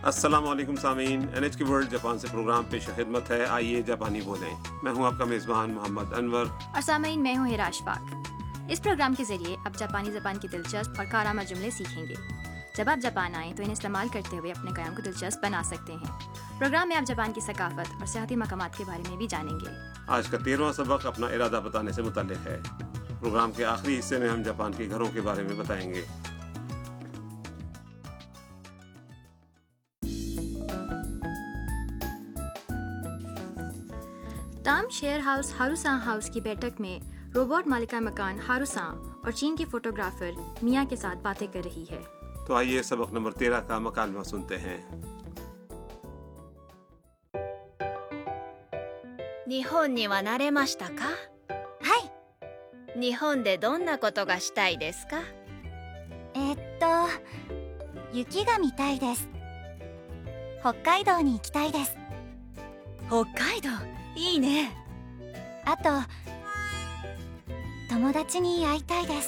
अस्सलाम वालेकुम सामीन, NHK वर्ल्ड जापान से प्रोग्राम पेश खिदमत है। आइए जापानी बोलें। मैं हूं आपका मेज़बान मोहम्मद अनवर और सामीन मैं हूं हिरा अशफाक। इस प्रोग्राम के ज़रिए आप जापानी ज़बान के दिलचस्प और कारआमद जुमले सीखेंगे। जब आप जापान आएँ तो इन्हें इस्तेमाल करते हुए अपने क़याम को दिलचस्प बना सकते हैं। प्रोग्राम में आप जापान की सकाफ़त और सियाहती मकामात के बारे में भी जानेंगे। आज का 13वां सबक अपना इरादा बताने से मुतल्लिक़ है। प्रोग्राम के आखिरी हिस्से में हम जापान के घरों के बारे में बताएंगे। ताम शेयर हाउस हारूसां हाउस की बैठक में रोबोट मालिका मकान हारूसां और चीन की फोटोग्राफर मिया के साथ बातें कर रही है। तो आइए सबक नंबर 13 का मकालमा सुनते हैं। 日本には慣れましたか？ はい。 日本でどんなことがしたいですか？ 雪が見たいです。北海道に行きたいです。 北海道いいね。 あと友達に会いたいです。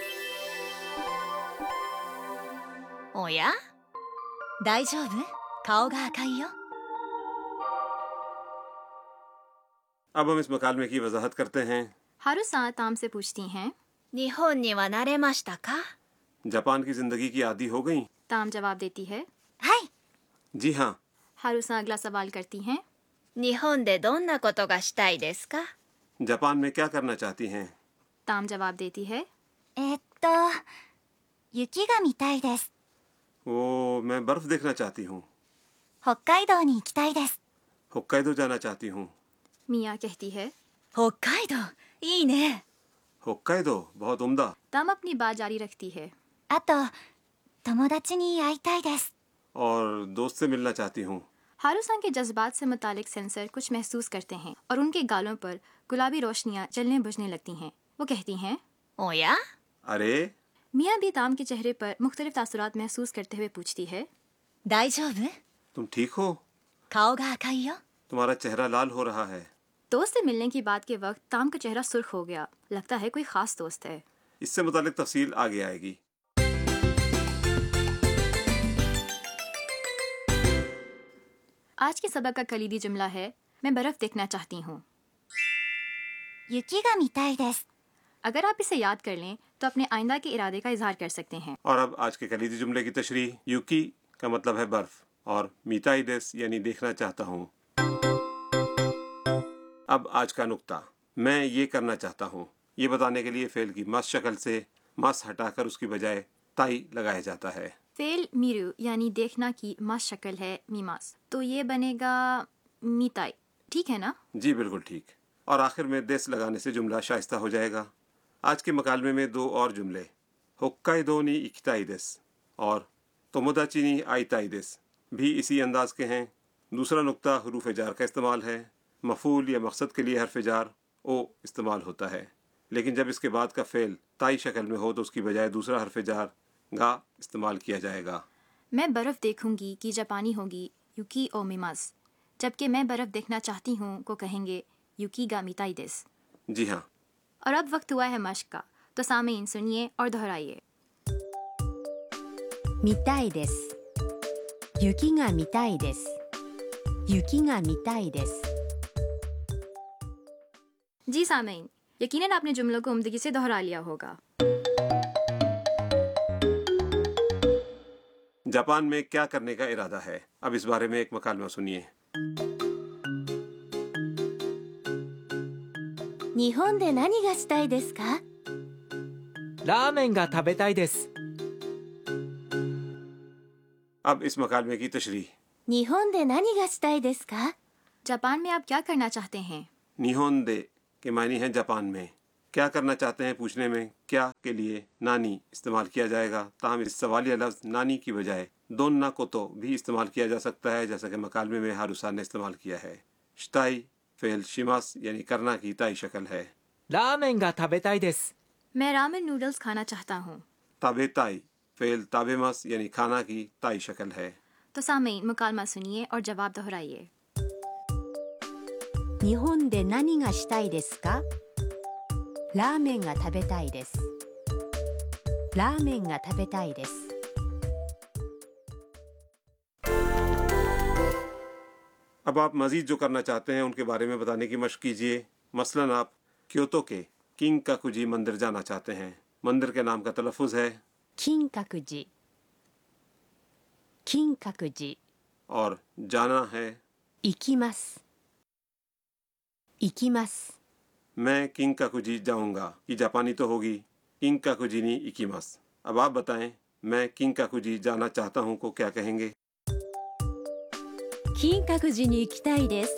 おや？大丈夫？顔が赤いよ。 अब हम इस मकालमे की वजाहत करते हैं। हारूसां ताम से पूछती हैं, 日本には慣れましたか？ जापान की जिंदगी की आदी हो गई? ताम जवाब देती है, はい。 जी हाँ। हारूसां अगला सवाल करती हैं, 日本でどんなことがしたいですか？ जापान में क्या करना चाहती हैं? ताम जवाब देती है, 雪が見たいです。 वो मैं बर्फ देखना चाहती हूँ। 北海道に行きたいです。 होक्काइदो जाना चाहती हूँ। मिया कहती है, 北海道いいね。 होक्काइदो बहुत उम्दा। ताम अपनी बात जारी रखती है, あと友達に会いたいです。 और दोस्त से मिलना चाहती हूँ। हारूसां के जज्बात से मुतालिक सेंसर कुछ महसूस करते हैं और उनके गालों पर गुलाबी रोशनियां जलने बुझने लगती हैं। वो कहती हैं, おや？ अरे मिया भी ताम के चेहरे पर मुख्तलिफ तासुरात महसूस करते हुए पूछती है, 大丈夫？ तुम ठीक हो? 顔が赤いよ。 तुम्हारा चेहरा लाल हो रहा है। दोस्त से मिलने की बात के वक्त ताम का चेहरा सुर्ख हो गया। लगता है कोई खास दोस्त है। इससे मुतालिक तफसील आगे आएगी। आज के सबक का कलीदी जुमला है, मैं बर्फ देखना चाहती हूँ। 雪が見たいです。 अगर आप इसे याद कर लें तो अपने आइंदा के इरादे का इजहार कर सकते हैं। और अब आज के कलीदी जुमले की तशरीह। यूकी का मतलब है बर्फ और मीताइडेस यानी देखना चाहता हूँ। अब आज का नुक्ता, मैं ये करना चाहता हूँ। ये बताने के लिए फेल की मस शक्ल से मस हटाकर उसकी बजाय ताई लगाया जाता है। फेल मीरू यानी देखना की मस शक्ल है मीमास, तो ये बनेगा मीताई। ठीक है ना? जी बिल्कुल ठीक। और आखिर में देस लगाने से जुमला शाइस्ता हो जाएगा। आज के मकालमे में दो और जुमले, होक्काइदो नी इकिताइदेस और तोमोदाची नी आइताइदेस, भी इसी अंदाज के हैं। दूसरा नुक्ता हुरूफ जार का इस्तेमाल है। मफूल या मकसद के लिए हरफ जार ओ इस्तेमाल होता है, लेकिन जब इसके बाद का फेल ताई शक्ल में हो तो उसकी बजाय दूसरा हरफ जार गा इस्तेमाल किया जाएगा। मैं बर्फ देखूंगी की जापानी होगी युकी ओ मीमास, जबकि मैं बर्फ देखना चाहती हूँ को कहेंगे युकी गा मीताइदेस। जी हाँ। और अब वक्त हुआ है मश्क का, तो सामीन सुनिए और दोहराइए। 見たいです。雪が見たいです。雪が見たいです。 जी सामीन, यकीनन आपने जुमलों को उम्दगी से दोहरा लिया होगा। जापान में क्या करने का इरादा है? अब इस बारे में एक मकालमा सुनिए। 日本で何がしたいですか？ ラーメンが食べたいです。 अब इस मकालमे की तशरीह। 日本で何がしたいですか？ जापान में आप क्या करना चाहते हैं? निहोन दे के मायने हैं जापान में। क्या करना चाहते हैं पूछने में क्या के लिए नानी इस्तेमाल किया जाएगा। ताहम इस सवालिया लफ्ज़ नानी की बजाय दोन्ना को तो भी इस्तेमाल किया जा सकता है, जैसा कि मकालमे में हारूसां ने इस्तेमाल किया है। शिताई फेल शिमास यानी करना की ताई शक्ल है। ラーメンが食べたいです。 मैं रामेन नूडल्स खाना चाहता हूँ। ताबे ताई फेल ताबेमस यानी खाना की ताई शक्ल है। तो सामीन मुकालमा सुनिए और जवाब दोहराइए। 日本で何がしたいですか？ラーメンが食べたいです。ラーメンが食べたいです。 अब आप मज़ीद जो करना चाहते हैं उनके बारे में बताने की मशक कीजिए। मसलन आप क्योतो के किंकाकुजी मंदिर जाना चाहते हैं। मंदिर के नाम का तलफ़ुज़ है 金閣寺金閣寺 और जाना है 行きます行きます मैं किंकाकुजी जाऊंगा। ये जापानी तो होगी किंकाकुजी नी इकिमास। अब आप बताएं मैं किंकाकुजी जाना चाहता हूं को क्या कहेंगे। 金閣寺に行きたいです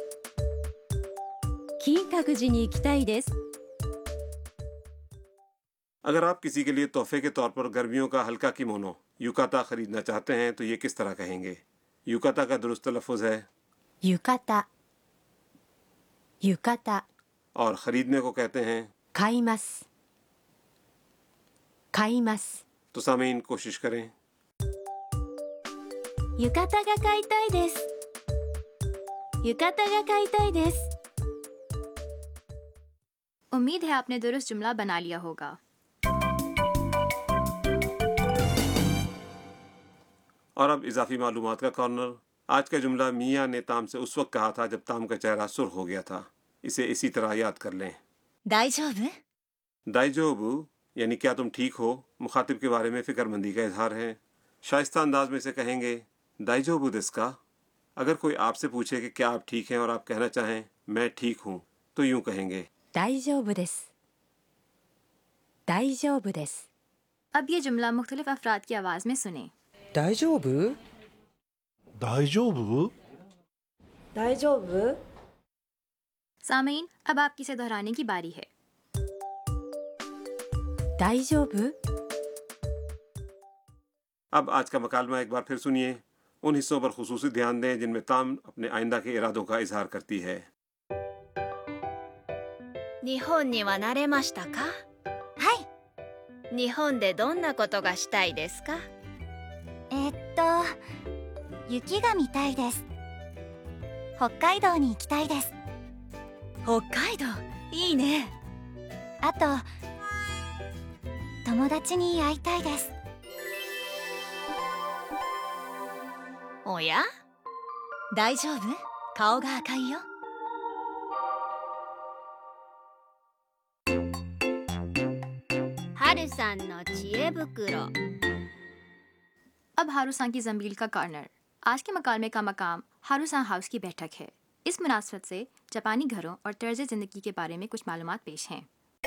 金閣寺に行きたいです अगर आप किसी के लिए तोहफे के तौर पर गर्मियों का हल्का किमोनो युकाता खरीदना चाहते हैं तो ये किस तरह कहेंगे। युकाता का दुरुस्त तलफ़ुज़ है 浴衣浴衣 और ख़रीदने को कहते हैं 買います買います तो सामीन कोशिश करें। 浴衣が買いたいです。浴衣が買いたいです。 उम्मीद है आपने दुरुस्त जुमला बना लिया होगा। और अब इजाफी मालूमात का कॉर्नर। आज का जुमला मियाँ ने ताम से उस वक्त कहा था जब ताम का चेहरा सुर्ख हो गया था। इसे इसी तरह याद कर लें। 大丈夫？ दाइजोबु यानी क्या तुम ठीक हो, मुखातिब के बारे में फ़िक्रमंदी का इजहार है। शाइस्ता अंदाज में से कहेंगे दाइजोबु देसु का। अगर कोई आपसे पूछे कि क्या आप ठीक हैं और आप कहना चाहें मैं ठीक हूँ तो यूँ कहेंगे 大丈夫です大丈夫です अब ये जुमला मुख्तलिफ अफराद की आवाज़ में सुने। 大丈夫？ 大丈夫？ 大丈夫？ सामीन अब आपकी से दोहराने की बारी है। 大丈夫 अब आज का मकालमा एक बार फिर सुनिए। उन हिस्सों पर खुसूसी ध्यान दें जिनमें ताम अपने आइंदा के इरादों का इजहार करती है। 日本には慣れましたか？ はい。 日本でどんなことがしたいですか？ 雪が見たいです。北海道に行きたいです。 北海道いいね。 あと友達に会いたいです。 おや？ 大丈夫？顔が赤いよ。 春さんの知恵袋。 अब हारूसान की जंबील का कॉर्नर। आज के मकालमे का मकाम हारूसान हाउस की बैठक है। इस मुनासबत से जापानी घरों और तर्ज ज़िंदगी के बारे में कुछ मालूमात पेश हैं।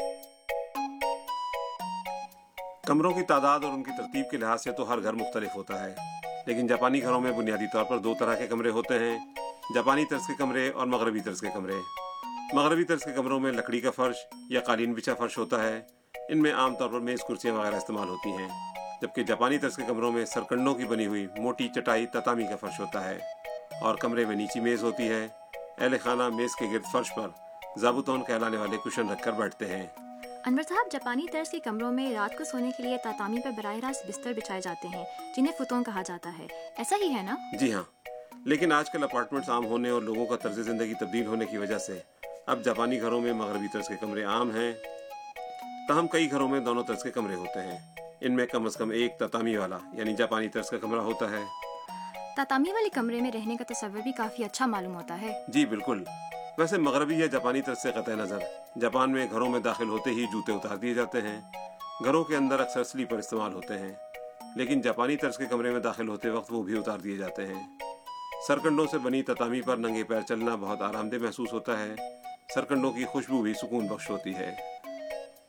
कमरों की तादाद और उनकी तरतीब के लिहाज से तो हर घर मुख्तलिफ होता है, लेकिन जापानी घरों में बुनियादी तौर पर दो तरह के कमरे होते हैं, जापानी तर्ज के कमरे और मगरबी तर्ज के कमरे। मगरबी तर्ज के कमरों में लकड़ी का फर्श या कालीन बिछा फर्श होता है। इनमें आम तौर पर मेज़ कुर्सियाँ वगैरह इस्तेमाल होती हैं, जबकि जापानी तर्ज के कमरों में सरकंडों की बनी हुई मोटी चटाई ततामी का फर्श होता है और कमरे में नीची मेज़ होती है। अहले खाना मेज़ के गिर्द फर्श पर ज़ाबुतौन कहलाने वाले कुशन रखकर बैठते हैं। अनवर साहब, जापानी तर्ज के कमरों में रात को सोने के लिए तातामी पर बराह रास्त बिस्तर बिछाए जाते हैं जिन्हें फुतोन कहा जाता है, ऐसा ही है ना? जी हाँ, लेकिन आजकल अपार्टमेंट्स आम होने और लोगों का तर्ज ज़िंदगी तब्दील होने की वजह से अब जापानी घरों में मगरबी तर्ज के कमरे आम हैं। तहम कई घरों में दोनों तर्ज के कमरे होते हैं। इनमें कम से कम एक ततामी वाला यानी जापानी तर्ज का कमरा होता है। तातामी वाले कमरे में रहने का तस्वर भी काफ़ी अच्छा मालूम होता है। जी बिल्कुल। वैसे मगरबी या जापानी तर्ज से कतई नज़र जापान में घरों में दाखिल होते ही जूते उतार दिए जाते हैं। घरों के अंदर अक्सर स्लीपर इस्तेमाल होते हैं, लेकिन जापानी तर्ज के कमरे में दाखिल होते वक्त वो भी उतार दिए जाते हैं। सरकंडों से बनी ततामी पर नंगे पैर चलना बहुत आरामदेह महसूस होता है। सरकंडों की खुशबू भी सुकून बख्श होती है।